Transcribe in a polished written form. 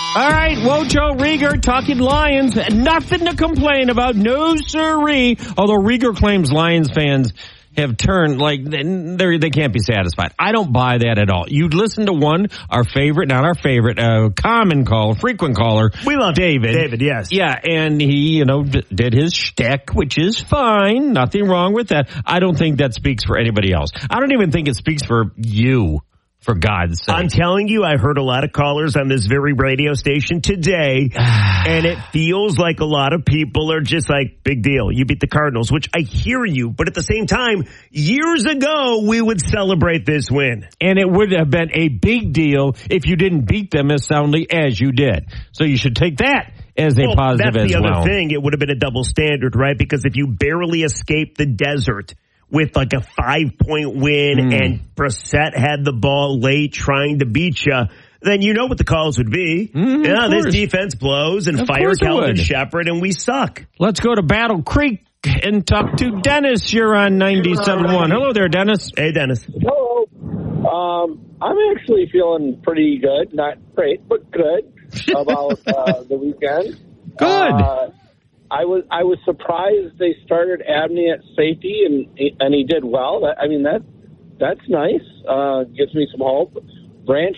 All right, Wojo Rieger talking Lions. Nothing to complain about. No siree. Although Rieger claims Lions fans have turned, like, they can't be satisfied. I don't buy that at all. You'd listen to one, our favorite, not our favorite, common caller, frequent caller. We love David. David, yes. Yeah, and he, did his shtick, which is fine. Nothing wrong with that. I don't think that speaks for anybody else. I don't even think it speaks for you. For God's sake. I'm telling you, I heard a lot of callers on this very radio station today, and it feels like a lot of people are just like, big deal. You beat the Cardinals, which I hear you. But at the same time, years ago, we would celebrate this win. And it would have been a big deal if you didn't beat them as soundly as you did. So you should take that as a positive as well. That's the other thing. It would have been a double standard, right? Because if you barely escaped the desert with like a 5-point win and Brissett had the ball late trying to beat you, then you know what the calls would be. This defense blows and fire Kelvin Shepherd and we suck. Let's go to Battle Creek and talk to Dennis. You're on 97.1. Hello there, Dennis. Hey, Dennis. Hello. I'm actually feeling pretty good. Not great, but good about the weekend. Good. I was surprised they started Abney at safety, and he did well. That's nice. Gives me some hope. Branch